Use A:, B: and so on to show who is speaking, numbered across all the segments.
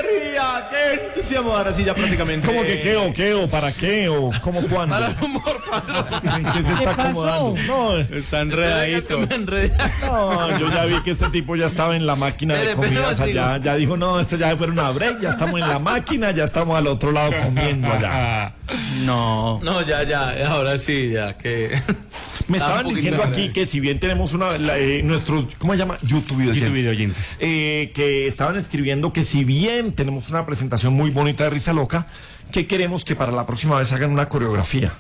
A: ría! ¡Qué entusiasmo! Ahora sí, ya prácticamente.
B: ¿Cómo que qué o qué o para qué o cómo cuándo?
A: Para el humor, patrón.
B: ¿En qué se está acomodando? No,
A: Está enredadito.
B: no, yo ya vi que este tipo ya estaba en la máquina de comidas allá. Ya dijo, no, esto ya fue una break, ya estamos en la máquina, ya estamos al otro lado comiendo allá.
A: No, ya, ahora sí, ya que...
B: Me estaban diciendo aquí que si bien tenemos nuestros, ¿cómo se llama? YouTube
C: oyentes.
B: Que estaban escribiendo que si bien tenemos una presentación muy bonita de Risa Loca, que queremos que para la próxima vez hagan una coreografía.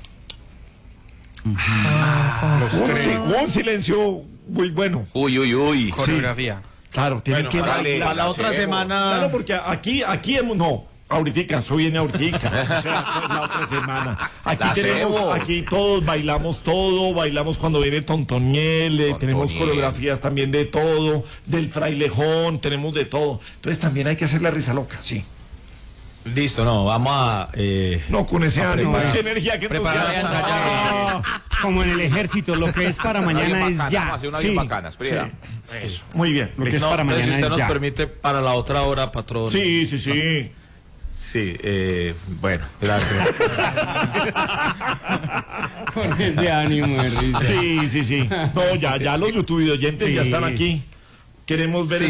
B: Un silencio muy bueno.
A: Uy.
C: Coreografía.
B: Sí, claro, tienen que darle
A: para la otra semana.
B: Claro, porque aquí hemos, no. Ahorita, eso viene ahorita, o sea, la otra semana. Aquí todos bailamos cuando viene Tontoniel, tenemos coreografías también de todo, del frailejón, tenemos de todo. Entonces también hay que hacer la Risa Loca, sí.
A: Listo, no, vamos a...
B: no, con ese ánimo, qué energía, qué entusiasmo.
C: Como en el ejército, lo que es para mañana es ya.
D: Sí, bacanas,
B: eso, muy bien.
C: Lo que es para mañana
A: si usted
C: es
A: nos
C: ya.
A: permite para la otra hora, patrón.
B: Sí.
A: Sí, bueno, gracias.
C: Con ese ánimo de risa.
B: Sí. No, ya los YouTube oyentes ya están aquí. Queremos ver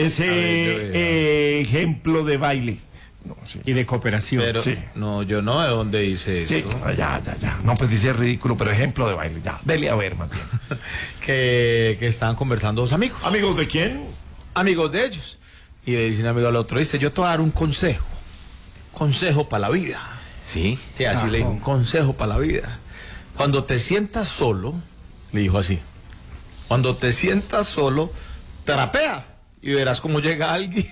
B: ese ejemplo de baile. No,
C: y de cooperación.
A: Pero, no, yo no, ¿de dónde dice eso?
B: Sí, ya. No, pues dice ridículo, pero ejemplo de baile, ya. Dele a ver, más bien.
A: que estaban conversando dos amigos.
B: ¿Amigos de quién?
A: Amigos de ellos. Y le dice un amigo al otro, dice, yo te voy a dar un consejo para la vida.
D: Sí,
A: así le dijo, un consejo para la vida. Cuando te sientas solo, le dijo así, cuando te sientas solo, trapea y verás cómo llega alguien.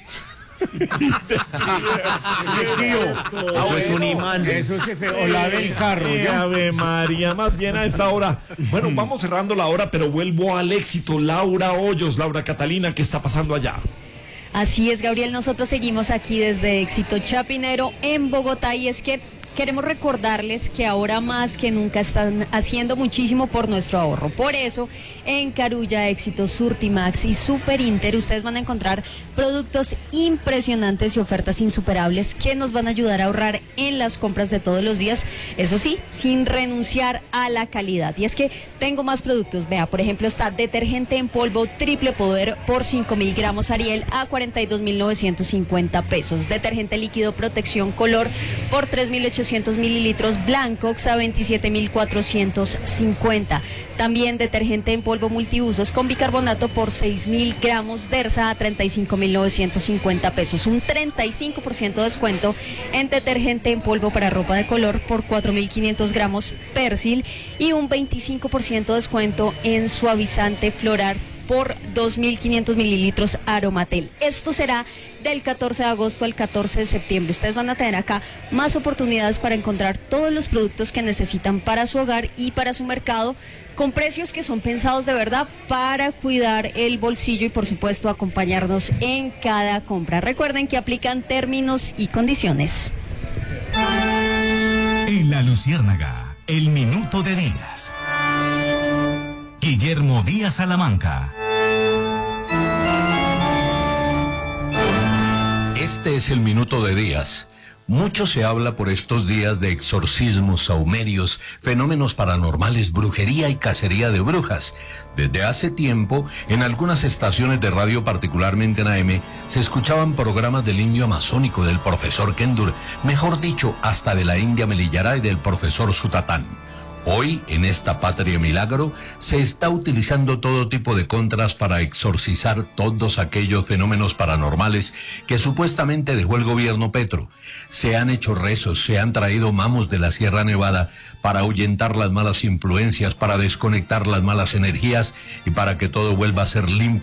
C: Eso es un imán. Eso es o la del carro.
B: Ave María, más bien a esta hora. Bueno, vamos cerrando la hora, pero vuelvo al éxito. Laura Hoyos, Laura Catalina, ¿qué está pasando allá?
E: Así es, Gabriel, nosotros seguimos aquí desde Éxito Chapinero en Bogotá y es que queremos recordarles que ahora más que nunca están haciendo muchísimo por nuestro ahorro. Por eso, en Carulla, Éxito, Surtimax y Super Inter, ustedes van a encontrar productos impresionantes y ofertas insuperables que nos van a ayudar a ahorrar en las compras de todos los días. Eso sí, sin renunciar a la calidad. Y es que tengo más productos. Vea, por ejemplo, está detergente en polvo triple poder por 5.000 gramos Ariel a 42.950 pesos. Detergente líquido protección color por 3.800 mililitros Blancox a 27.450. También detergente en polvo multiusos con bicarbonato por 6.000 gramos Dersa a 35.950 pesos. Un 35% de descuento en detergente en polvo para ropa de color por 4.500 gramos Persil y un 25% de descuento en suavizante floral por 2.500 mililitros Aromatel. Esto será del 14 de agosto al 14 de septiembre. Ustedes van a tener acá más oportunidades para encontrar todos los productos que necesitan para su hogar y para su mercado, con precios que son pensados de verdad para cuidar el bolsillo y por supuesto acompañarnos en cada compra. Recuerden que aplican términos y condiciones.
F: En La Luciérnaga, el minuto de Díaz. Guillermo Díaz Salamanca.
G: Este es el minuto de Díaz. Mucho se habla por estos días de exorcismos, saumerios, fenómenos paranormales, brujería y cacería de brujas. Desde hace tiempo, en algunas estaciones de radio, particularmente en AM, se escuchaban programas del indio amazónico, del profesor Kendur, mejor dicho, hasta de la India Melillará y del profesor Sutatán. Hoy, en esta patria milagro, se está utilizando todo tipo de contras para exorcizar todos aquellos fenómenos paranormales que supuestamente dejó el gobierno Petro. Se han hecho rezos, se han traído mamos de la Sierra Nevada para ahuyentar las malas influencias, para desconectar las malas energías y para que todo vuelva a ser limpio.